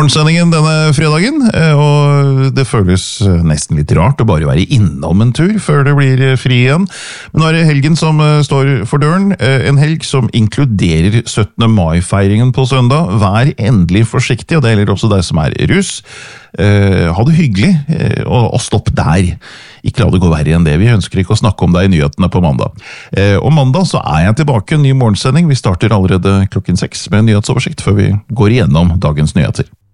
morgensendingen denne fredagen, og det føles nesten litt rart å bare være innom en tur før det blir fri igjen. Men nå er det helgen som står for døren, en helg som inkluderer 17. mai-feiringen på søndag. Vær endelig forsiktig, og det gjelder også deg som er russ. Ha det hyggelig, og stopp der. Ikke la det gå verre enn det. Vi ønsker ikke å snakke om deg i nyhetene på mandag. Og mandag så er jeg tilbake, en ny morgensending. Vi starter allerede klokken 6 med en nyhetsoversikt før vi går igjennom dagens nyheter.